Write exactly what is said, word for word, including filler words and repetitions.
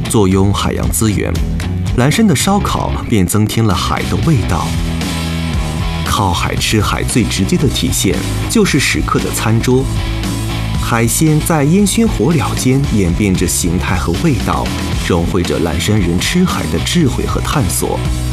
坐拥海洋资源，蓝山的烧烤便增添了海的味道。靠海吃海最直接的体现就是食客的餐桌，海鲜在烟熏火燎间演变着形态和味道，融汇着蓝山人吃海的智慧和探索。